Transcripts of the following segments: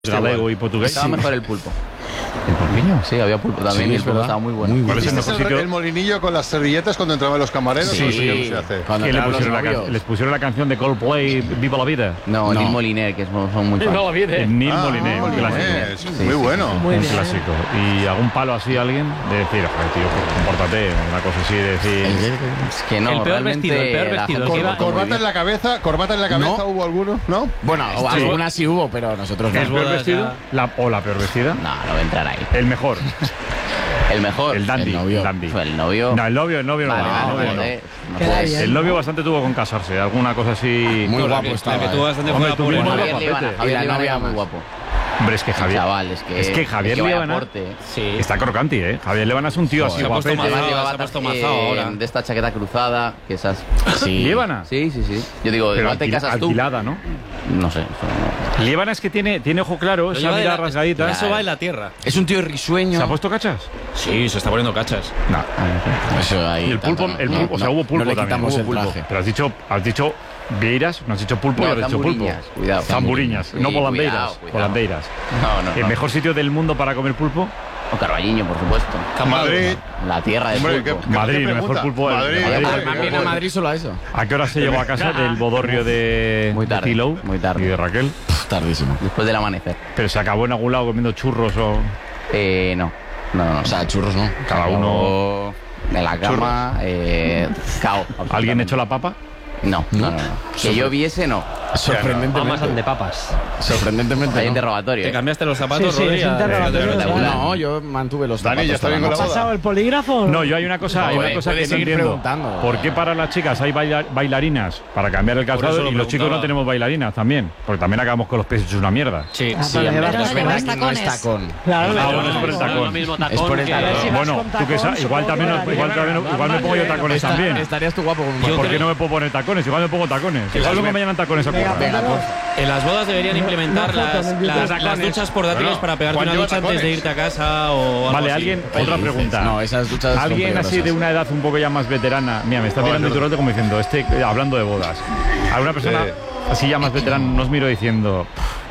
galego y portugués. Estaba mejor el pulpo. ¿El pulpiño? Sí, había pulpo también, Sí, y es el pulpo verdad. estaba muy bueno. Muy ¿Cuál es el bueno. mejor sitio? El molinillo con las servilletas cuando entraban los camareros. Sí, no sé qué se hace. Cuando ¿Qué le entraron los pusieron novios. les pusieron la canción de Coldplay, Viva la Vida? No, No. Neil Moliner, que son muy fans. El Neil Moliner, un Moliner, clásico. es muy bueno. Un clásico. ¿Y algún palo así a alguien? De decir, joder, tío, compórtate, una cosa así, de decir... Es que no, El peor realmente vestido, el peor la vestido, gente el que se iba- portó muy Corbata en la cabeza, No. ¿hubo alguno? ¿No? Bueno, algunas sí hubo, pero nosotros ¿El no. peor bodas vestido? ya- ¿O la peor vestida? No, no voy a entrar ahí. El mejor, El mejor. el dandy. El novio. dandy. Fue el novio. No, el novio no. Vale, va, vale, el novio no. joder, no Queda puede bien. ser. El novio bastante tuvo con casarse, alguna cosa así... Muy No, la guapo que- estaba. La que tú bastante Hombre, juega tú por mismo el- lo- Javier Líbana, guapete. Javier Y la Líbana novia era muy más. guapo. Hombre, es que Javier... Chaval, es que Javier vaya Líbana aporte. Sí. está crocanti, ¿eh? Javier Líbana es un tío así se ha puesto guapete. mazao. Además se llevaba ha puesto traje, mazao ahora. de esta chaqueta cruzada, que esas... Sí. ¿Líbana? Sí. Yo digo, Pero igual te casas tú. alquilada, ¿no? No sé. Líbana es que tiene ojo claro, Lo esa lleva de mirada la- rasgadita. Eso va en la tierra. Es un tío risueño. ¿Se ha puesto cachas? Sí, se está poniendo cachas. No. Eso ahí. Y el pulpo, tanto, o sea, hubo pulpo no le también. quitamos Hubo el pulpo. traje. Pero has dicho vieiras, no has dicho pulpo, No, y has dicho pulpo. zamburiñas, cuidado. Zamburiñas, Sí, no volandeiras. cuidado. Volandeiras. No. ¿El mejor sitio del mundo para comer pulpo? O Carballiño, por supuesto. Madrid. La tierra del Hombre, pulpo. Madrid, ¿qué el mejor pregunta? pulpo del Madrid. de Madrid. Además viene a Madrid solo a eso. ¿A qué hora se llegó a casa del bodorrio de Muy tarde, Tilo muy tarde. y de Raquel? Tardísimo. Después del amanecer. Pero se acabó en algún lado comiendo churros o... No. O sea, churros no. Cada uno... En la cama, cao. ¿Alguien echó la papa? No. Que yo viese, no. Mamas Sorprendentemente. de papas. Hay Sorprendentemente. no. interrogatorio. ¿Te cambiaste los zapatos, Sí, Rodri? es interrogatorio. No, yo mantuve los Dani, ¿ya zapatos está toda bien la con la noche. boda? ¿Pasado el polígrafo? No, yo hay una cosa, Puede que no seguir entiendo. preguntando. ¿Por qué para las chicas hay bailarinas para cambiar el eso calzado lo y los chicos no preguntaba. tenemos bailarinas también? Porque también acabamos con los pies hechos una mierda. Sí. Ah, Sí, vale, hombre. vale. Es verdad que no tacones. es tacón. Claro, Ah, bueno, es por el No es tacón. lo mismo Es tacón por el que- tacón. Si vas Bueno, con tú que tacón, sabes, igual me pongo yo tacones también. Estarías tú guapo con un Yo ¿Por creo- qué no me puedo poner tacones? Igual me pongo tacones. Que Igual las luego ve- mañana tacones a currar. Venga, por En las bodas deberían implementar Una foto en el las tacones. duchas portátiles Bueno, para pegarte Juan una lleva ducha antes de tacones. irte a casa o algo Vale, así. alguien, ¿Qué otra dices? pregunta. No, esas duchas son Alguien así de peligrosas. una edad un poco ya más veterana. Mira, me está mirando no. Iturralde como diciendo, hablando de bodas. Alguna persona así ya más veterana nos miro diciendo,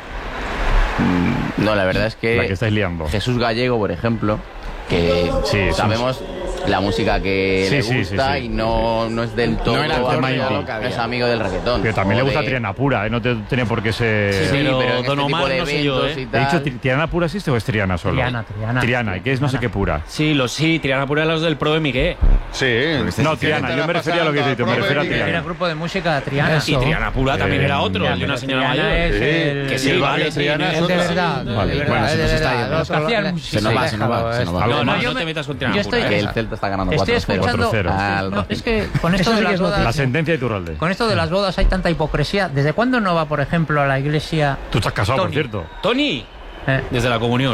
No, la verdad es la que que estáis liando. Jesús Gallego, por ejemplo, que Sí, sabemos la música que Sí, le sí, gusta sí. y no es del todo No era el tema amigo, indie. no es amigo del reggaetón. Pero también le O gusta de- Triana Pura, ¿eh? No tiene por qué ser... Sí, pero en Don este Omar tipo de no sé yo, eventos y ¿eh? ¿He dicho tal. Triana Pura existe o es Triana solo? Triana. ¿y qué es no sé qué pura? Sí, Triana Pura los del Pro de Miguel. Sí. No, Triana, yo me refería a lo que dices, me refiero a Era Triana. grupo de música Triana. Y Triana Pura también era otro, el de una señora mayor. Que sí, el vale, barrio sí, Triana no es es otra. de verdad. Vale, de verdad, bueno, se de nos está verdad. yendo. Los que hacían Se música. nos va, se nos va, se nos va. No, más. no te metas con Triana yo estoy- Pura. Que ¿eh? el Celta está ganando Estoy 4-0. escuchando. 4-0. Al- Es que con esto Eso de sí que las es La noticia. bodas. sentencia de Iturralde. Con esto de las bodas hay tanta hipocresía. ¿Desde cuándo no va, por ejemplo, a la iglesia? Tú estás casado, por Tony. cierto. Tony, Eh, desde la comunión.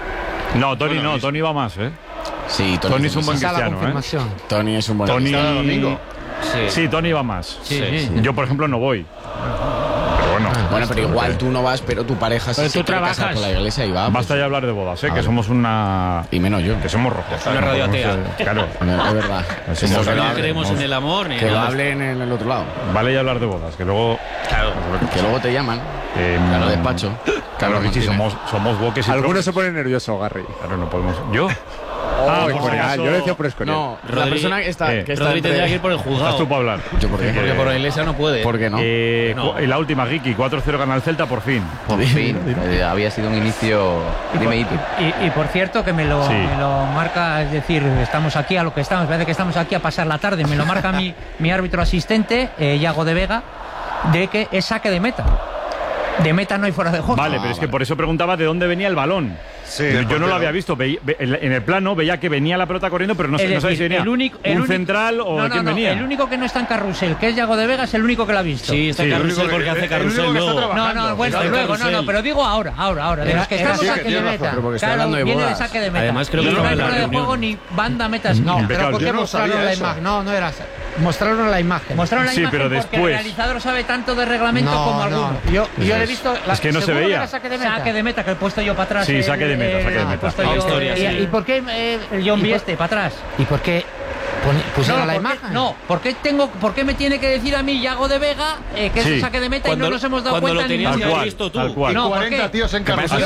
No, Tony Bueno, no, Tony va más, ¿eh? Sí, Tony es un buen esa es la cristiano, ¿eh? confirmación. Tony es un buen Tony... Cada domingo. Sí, Tony va más. Sí, Sí. sí. Yo, por ejemplo, no voy. Pero bueno. Bueno, pero igual tú no vas, pero tu pareja sí Pero se tú quiere casar trabajas. con la iglesia y va. Basta pues, ya hablar de bodas, ¿eh? A Que ver. somos una... Y menos yo. Que somos rojos. Una radio atea. Claro. Es verdad. Somos Que no aquí, creemos somos- en el amor ni Que en lo el- hablen en el otro lado. Vale ya hablar de bodas, que luego... Claro. Que luego te llaman. Claro, Al despacho. Claro, Richie, Martínez. somos boques y Algunos trozos. se ponen nerviosos, Garry. Claro, no podemos... ¿Yo? Oh, por Escorial, eso- yo lo decía por Escorial. No, la Rodri- persona que está. eh, Que está Rodri entre- tendría que ir por el Estás tú juzgado. para hablar. ¿Yo por qué? Porque por la iglesia no puede. ¿Por qué no? No. Y la última, Ricky, 4-0 gana el Celta por fin. Por fin. Había sido un inicio. Dime, Itu. Y por cierto que me lo marca, es decir, estamos aquí a lo que estamos, parece que estamos aquí a pasar la tarde, me lo marca mi árbitro asistente, Iago de Vega, de que es saque de meta. De meta no hay fuera de juego. Vale, pero es que por eso preguntaba de dónde venía el balón. Sí, Yo el no portero. lo había visto. En el plano veía que venía la pelota corriendo, pero no Es sabía si decir, venía el único central o no, quién no, venía. el único que no está en carrusel, que es Iago de Vega, es el único que lo ha visto. Sí, está Sí, en el carrusel único que- porque hace el único carrusel que está luego. trabajando. No, bueno, Está en luego, carrusel. pero digo ahora, de los que Era- estamos sí, aquí que de tienes meta. razón, pero porque estoy Claro, hablando de viene de bodas. saque de meta. Además, creo que y no no hay era fuera la de juego reunión. ni banda meta esquina. impecable. Pero ¿por Yo qué no mostraron sabía la eso. imagen? No era. Mostraron la imagen. Mostraron la Sí, imagen pero porque el después. realizador sabe tanto de reglamento como alguno. Yo le he visto. Es que no se seguro veía. era saque de meta. Saque de meta, que he puesto yo para atrás. Sí, saque de meta, saque de he meta. puesto yo, Historia, sí. ¿Y por qué el John Bieste para atrás? ¿Y por qué Pusieron la ¿por qué- imagen. No, ¿por qué me tiene que decir a mí Yago de Vega que es Sí. un saque de meta y no nos hemos dado Cuando cuenta lo ni tenías Tal que haber cual, visto tú. tal cual. No, ¿por 40 qué? tíos en Que para eso carrusel.